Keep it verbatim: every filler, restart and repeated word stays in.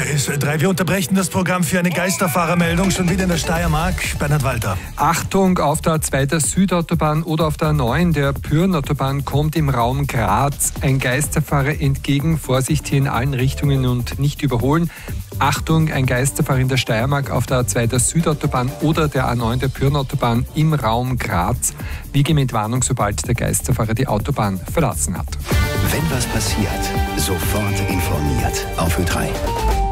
S W drei, wir unterbrechen das Programm für eine Geisterfahrermeldung, schon wieder in der Steiermark. Bernhard Walter. Achtung, auf der A zwei der Südautobahn oder auf der A neun der Pyhrn-Autobahn kommt im Raum Graz ein Geisterfahrer entgegen. Vorsicht hier in allen Richtungen und nicht überholen. Achtung, ein Geisterfahrer in der Steiermark auf der A zwei der Südautobahn oder der A neun der Pyhrn-Autobahn im Raum Graz. Wiege mit Warnung, sobald der Geisterfahrer die Autobahn verlassen hat. Wenn was passiert, sofort informiert auf Ö drei.